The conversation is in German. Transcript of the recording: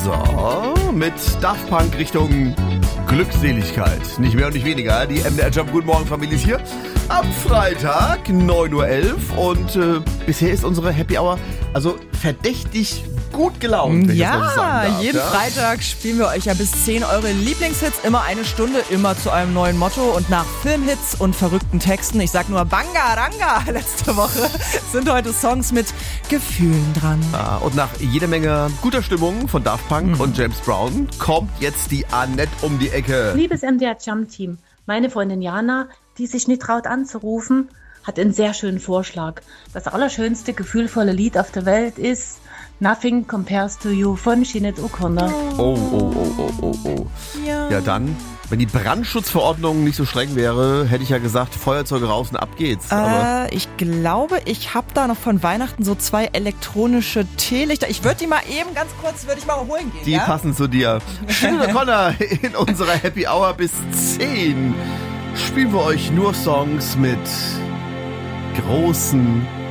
So, mit Daft Punk Richtung Glückseligkeit. Nicht mehr und nicht weniger. Die MDR Jump Guten Morgen Familie ist hier. Am Freitag, 9.11 Uhr. Und bisher ist unsere Happy Hour also verdächtig gut gelaunt. Wenn ich das mal so sagen darf, jeden Freitag spielen wir euch ja bis 10 eure Lieblingshits. Immer eine Stunde, immer zu einem neuen Motto. Und nach Filmhits und verrückten Texten, ich sag nur Banga Ranga letzte Woche, sind heute Songs mit Gefühlen dran. Ja, und nach jeder Menge guter Stimmung von Daft Punk und James Brown kommt jetzt die Annette um die Ecke. Liebes MDR Jump Team, meine Freundin Jana, die sich nicht traut anzurufen, hat einen sehr schönen Vorschlag. Das allerschönste, gefühlvolle Lied auf der Welt ist Nothing Compares to You von Sinead O'Connor. Oh. Ja, dann, wenn die Brandschutzverordnung nicht so streng wäre, hätte ich ja gesagt, Feuerzeuge raus und ab geht's. Aber Ich glaube, ich habe da noch von Weihnachten so 2 elektronische Teelichter. Ich würde die mal eben ganz kurz, mal holen gehen. die passen zu dir. Sinead O'Connor in unserer Happy Hour bis 10. Spielen wir euch nur Songs mit großen